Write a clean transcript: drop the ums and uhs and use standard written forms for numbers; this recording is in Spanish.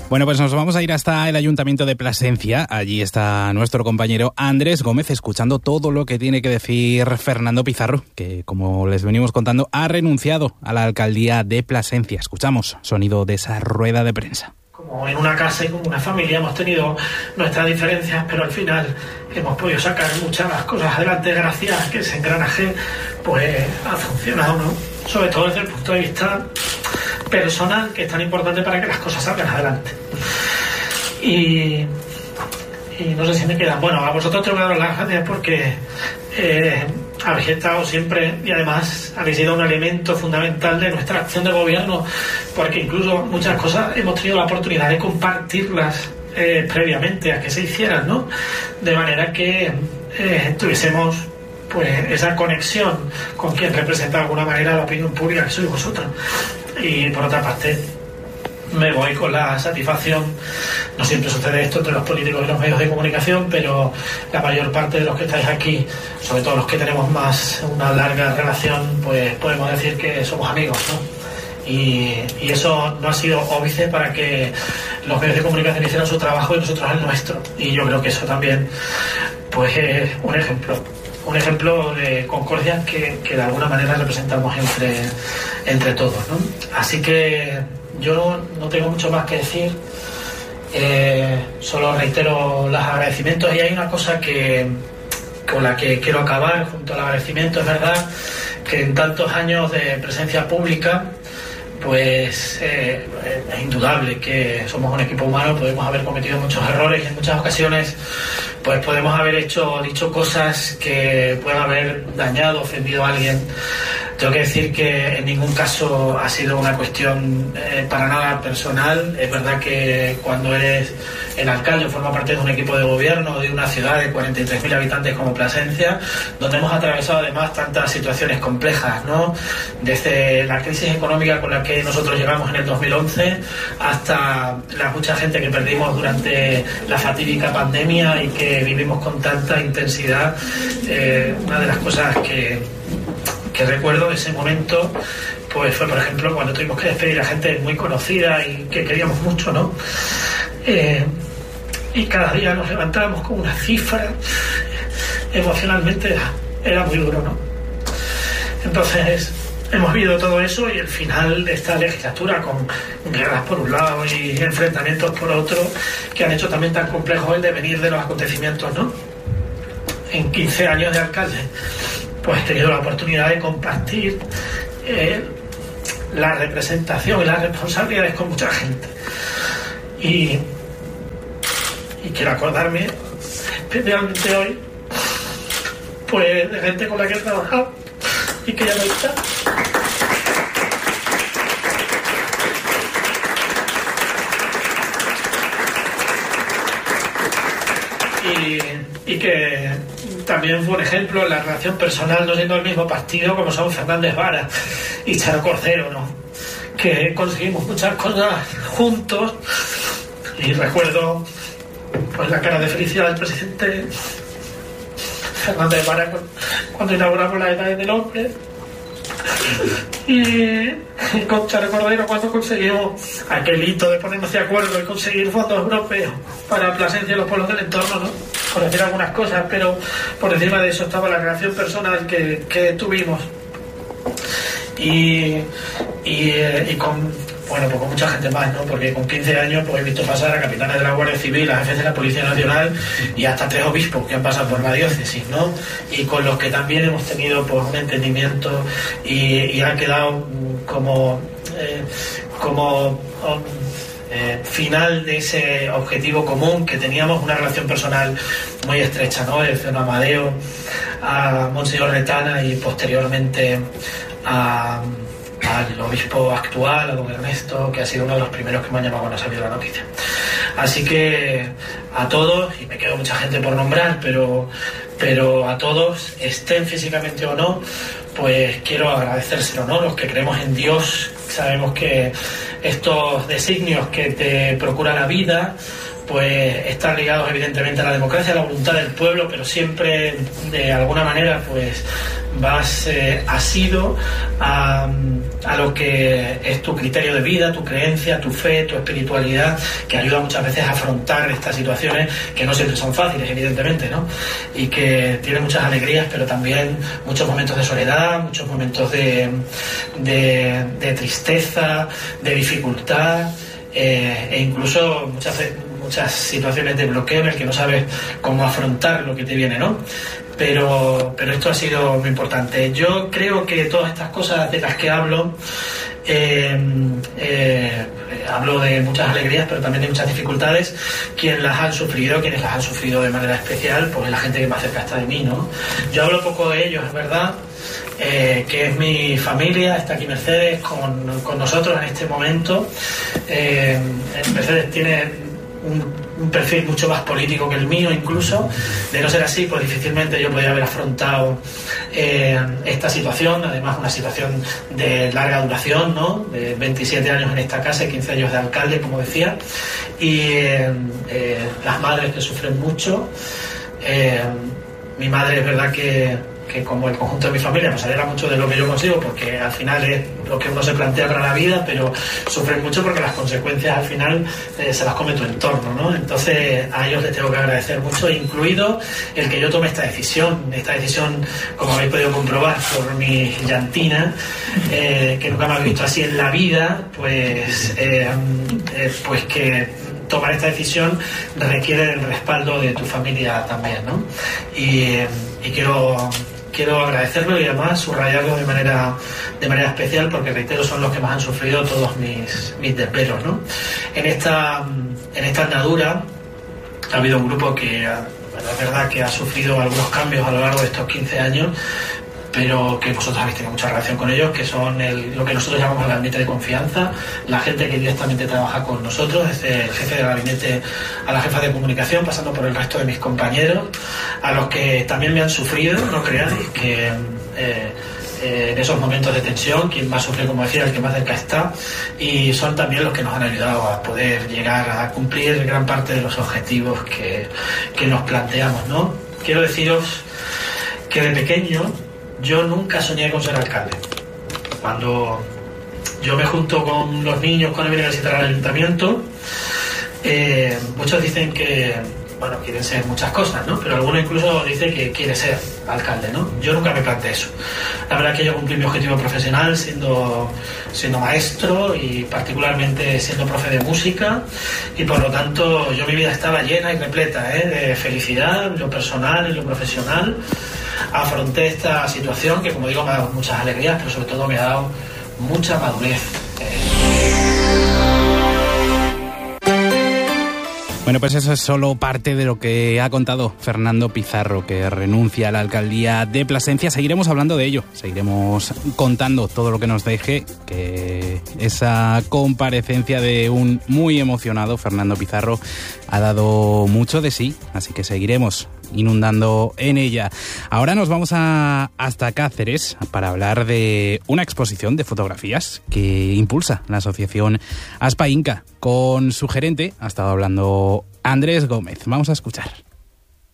Bueno, pues nos vamos a ir hasta el Ayuntamiento de Plasencia. Allí está nuestro compañero Andrés Gómez escuchando todo lo que tiene que decir Fernando Pizarro, que, como les venimos contando, ha renunciado a la alcaldía de Plasencia. Escuchamos sonido de esa rueda de prensa. Como en una casa y como una familia hemos tenido nuestras diferencias, pero al final hemos podido sacar muchas cosas adelante gracias a que ese engranaje pues ha funcionado, ¿no? Sobre todo desde el punto de vista personal, que es tan importante para que las cosas salgan adelante. Y no sé si me quedan. Bueno, a vosotros tengo que daros las gracias porque habéis estado siempre y además habéis sido un elemento fundamental de nuestra acción de gobierno, porque incluso muchas cosas hemos tenido la oportunidad de compartirlas previamente a que se hicieran, ¿no? De manera que tuviésemos pues esa conexión con quien representa de alguna manera la opinión pública, que sois vosotros. Y por otra parte, me voy con la satisfacción, no siempre sucede esto entre los políticos y los medios de comunicación, pero la mayor parte de los que estáis aquí, sobre todo los que tenemos más una larga relación, pues podemos decir que somos amigos, ¿no? Y eso no ha sido óbice para que los medios de comunicación hicieran su trabajo y nosotros el nuestro. Y yo creo que eso también pues es un ejemplo de concordia que de alguna manera representamos entre todos, ¿no? Así que yo no tengo mucho más que decir, solo reitero los agradecimientos. Y hay una cosa con la que quiero acabar junto al agradecimiento. Es verdad que en tantos años de presencia pública pues es indudable que somos un equipo humano, podemos haber cometido muchos errores y en muchas ocasiones pues podemos haber dicho cosas que puedan haber dañado, ofendido a alguien. Tengo que decir que en ningún caso ha sido una cuestión para nada personal. Es verdad que cuando eres el alcalde, forma parte de un equipo de gobierno de una ciudad de 43.000 habitantes como Plasencia, donde hemos atravesado además tantas situaciones complejas, ¿no? Desde la crisis económica con la que nosotros llegamos en el 2011 hasta la mucha gente que perdimos durante la fatídica pandemia y que vivimos con tanta intensidad. Una de las cosas que recuerdo de ese momento pues fue, por ejemplo, cuando tuvimos que despedir a gente muy conocida y que queríamos mucho, ¿no? Y cada día nos levantábamos con una cifra. Emocionalmente era muy duro, ¿no? Entonces hemos vivido todo eso y el final de esta legislatura con guerras por un lado y enfrentamientos por otro, que han hecho también tan complejo el devenir de los acontecimientos, ¿no? En 15 años de alcalde pues he tenido la oportunidad de compartir la representación y las responsabilidades con mucha gente. Y quiero acordarme, especialmente hoy, pues de gente con la que he trabajado y que ya no está. Y que también fue un ejemplo en la relación personal, no siendo el mismo partido, como son Fernández Vara y Charo Cordero, ¿no? Que conseguimos muchas cosas juntos. Y recuerdo pues la cara de felicidad del presidente Fernández Vara cuando inauguramos las edades del hombre, y con Charo Cordero cuando conseguimos aquel hito de ponernos de acuerdo y conseguir fondos europeos para Plasencia y los pueblos del entorno, ¿no? Por decir algunas cosas, pero por encima de eso estaba la relación personal que tuvimos y con, bueno, pues con mucha gente más, ¿no? Porque con 15 años pues he visto pasar a capitanes de la Guardia Civil, a jefes de la Policía Nacional y hasta 3 obispos que han pasado por la diócesis, ¿no? Y con los que también hemos tenido pues un entendimiento y ha quedado como final de ese objetivo común que teníamos, una relación personal muy estrecha, ¿no? Desde don Amadeo a Monseñor Retana y posteriormente al obispo actual, a don Ernesto, que ha sido uno de los primeros que me han llamado cuando ha salido la noticia. Así que a todos, y me queda mucha gente por nombrar, pero a todos, estén físicamente o no, pues quiero agradecérselo, ¿no? Los que creemos en Dios, sabemos que estos designios que te procura la vida pues están ligados evidentemente a la democracia, a la voluntad del pueblo, pero siempre de alguna manera pues vas asido a lo que es tu criterio de vida, tu creencia, tu fe, tu espiritualidad, que ayuda muchas veces a afrontar estas situaciones que no siempre son fáciles, evidentemente, ¿no? Y que tienen muchas alegrías, pero también muchos momentos de soledad, muchos momentos de tristeza, de dificultad, e incluso muchas situaciones de bloqueo en el que no sabes cómo afrontar lo que te viene, ¿no? Pero esto ha sido muy importante. Yo creo que todas estas cosas de las que hablo, hablo de muchas alegrías, pero también de muchas dificultades. Quienes las han sufrido de manera especial, pues la gente que más cerca está de mí, ¿no? Yo hablo poco de ellos, es verdad, que es mi familia. Está aquí Mercedes con nosotros en este momento. Mercedes tiene un perfil mucho más político que el mío, incluso. De no ser así, pues difícilmente yo podría haber afrontado esta situación, además una situación de larga duración, ¿no? De 27 años en esta casa y 15 años de alcalde, como decía, y las madres que sufren mucho. Mi madre, es verdad que como el conjunto de mi familia pues alegra mucho de lo que yo consigo, porque al final es lo que uno se plantea para la vida, pero sufren mucho porque las consecuencias al final se las come tu entorno, ¿no? Entonces a ellos les tengo que agradecer mucho, incluido el que yo tome esta decisión, como habéis podido comprobar por mi llantina, que nunca me habéis visto así en la vida, pues que tomar esta decisión requiere el respaldo de tu familia también, ¿no? Y quiero agradecerlo y además subrayarlo de manera especial, porque reitero, son los que más han sufrido todos mis desvelos, ¿no? En esta andadura ha habido un grupo que, bueno, es verdad que ha sufrido algunos cambios a lo largo de estos 15 años, pero que vosotros habéis tenido mucha relación con ellos, que son lo que nosotros llamamos el gabinete de confianza, la gente que directamente trabaja con nosotros, desde el jefe del gabinete a la jefa de comunicación, pasando por el resto de mis compañeros, a los que también me han sufrido, no creáis, que en esos momentos de tensión, quien más sufre, como decía, el que más cerca está, y son también los que nos han ayudado a poder llegar a cumplir gran parte de los objetivos que nos planteamos, ¿no? Quiero deciros que de pequeño yo nunca soñé con ser alcalde. Cuando yo me junto con los niños cuando vienen a visitar al ayuntamiento, muchos dicen que, bueno, quieren ser muchas cosas, ¿no? Pero algunos incluso dicen que quiere ser alcalde, ¿no? Yo nunca me planteé eso. La verdad es que yo cumplí mi objetivo profesional siendo maestro y particularmente siendo profe de música, y por lo tanto mi vida estaba llena y repleta de felicidad en lo personal, en lo profesional. Afronté esta situación que, como digo, me ha dado muchas alegrías, pero sobre todo me ha dado mucha madurez. Bueno, pues eso es solo parte de lo que ha contado Fernando Pizarro, que renuncia a la alcaldía de Plasencia. Seguiremos hablando de ello, seguiremos contando todo lo que nos deje, que esa comparecencia de un muy emocionado Fernando Pizarro ha dado mucho de sí, así que seguiremos inundando en ella. Ahora nos vamos hasta Cáceres para hablar de una exposición de fotografías que impulsa la asociación Aspa Inca. Con su gerente ha estado hablando Andrés Gómez. Vamos a escuchar.